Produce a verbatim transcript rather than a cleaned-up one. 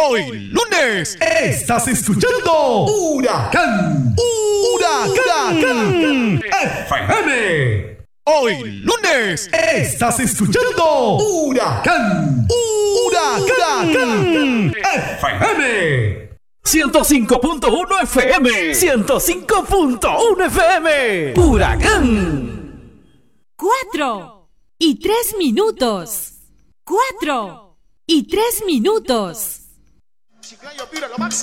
Hoy lunes estás escuchando Huracán, Huracán F M. Hoy lunes estás escuchando Huracán, Huracán F M. ciento cinco punto uno F M. ciento cinco punto uno F M. Huracán. Cuatro y tres minutos. Cuatro y tres minutos.